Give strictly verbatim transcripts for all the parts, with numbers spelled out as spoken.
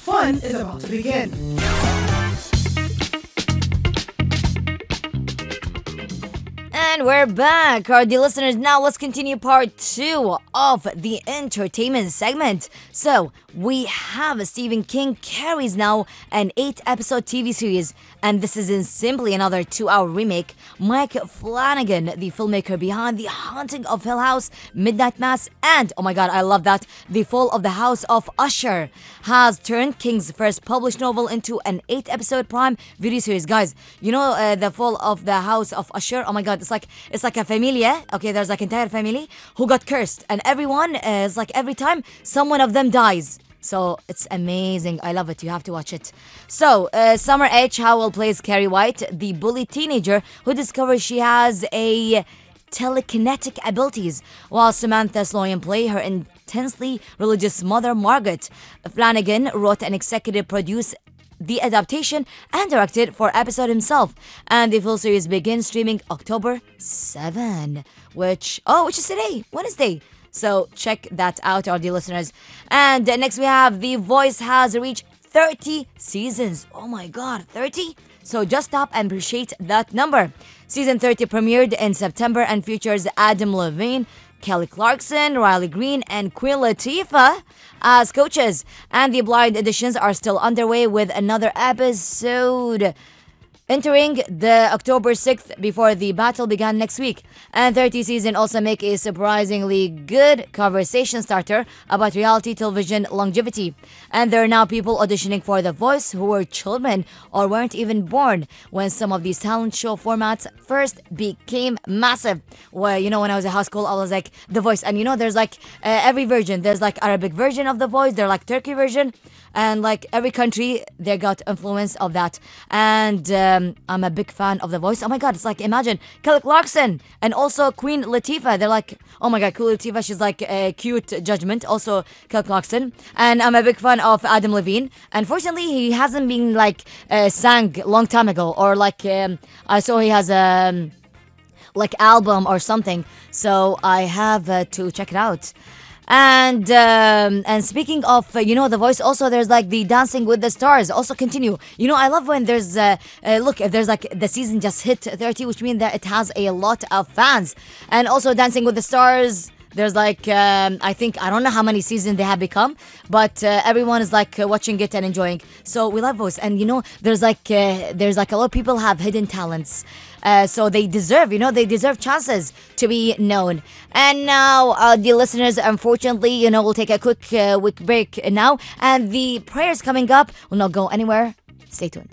fun is about to begin. And we're back, our dear listeners. Now let's continue part two of the entertainment segment. So we have Stephen King carries now an eight-episode T V series, and this isn't simply another two-hour remake. Mike Flanagan, the filmmaker behind The Haunting of Hill House, Midnight Mass, and, oh my god, I love that, The Fall of the House of Usher, has turned King's first published novel into an eight-episode Prime Video series. Guys, you know uh, The Fall of the House of Usher? Oh my god, it's like it's like a familia. Okay, there's like entire family who got cursed, and everyone uh, is like every time someone of them dies. So it's amazing. I love it. You have to watch it. So uh, Summer H. Howell plays Carrie White, the bully teenager who discovers she has a telekinetic abilities, while Samantha Sloyan play her intensely religious mother Margaret. Flanagan wrote and executive produced the adaptation and directed for episode himself, and the full series begins streaming October seventh, which oh which is today, Wednesday. So check that out, our dear listeners. And uh, next we have The Voice has reached thirty seasons. Oh my god, thirty? So just stop and appreciate that number. Season thirty premiered in September and features Adam Levine, Kelly Clarkson, Riley Green, and Queen Latifah as coaches. And the blind auditions are still underway with another episode entering the October sixth before the battle began next week. And thirty season also make a surprisingly good conversation starter about reality television longevity. And there are now people auditioning for The Voice who were children or weren't even born when some of these talent show formats first became massive. Well, you know, when I was in high school, I was like, The Voice. And you know, there's like uh, every version. There's like Arabic version of The Voice. There's like Turkey version. And like every country, they got influence of that. And um, I'm a big fan of The Voice. Oh my god, it's like, imagine Kelly Clarkson and also Queen Latifah. They're like, oh my god, Queen Latifah, she's like a cute judgment. Also Kelly Clarkson. And I'm a big fan of Adam Levine. Unfortunately, he hasn't been like uh, sang long time ago. Or like, um, I saw he has a um, like album or something. So I have uh, to check it out. And um, and speaking of, uh, you know, The Voice, also there's like the Dancing with the Stars. Also continue. You know, I love when there's, uh, uh, look, if there's like the season just hit thirty, which means that it has a lot of fans. And also Dancing with the Stars, there's like, um, I think, I don't know how many seasons they have become, but uh, everyone is like uh, watching it and enjoying. So we love Voice. And you know, there's like, uh, there's like a lot of people have hidden talents. Uh, so they deserve, you know, they deserve chances to be known. And now, uh, the listeners, unfortunately, you know, we'll take a quick, uh, quick break now. And the prayers coming up will not go anywhere. Stay tuned.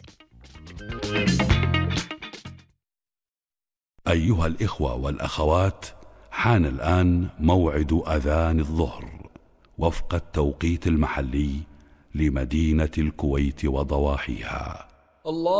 أيها الإخوة والأخوات، حان الآن موعد أذان الظهر وفق التوقيت المحلي لمدينة الكويت وضواحيها. الله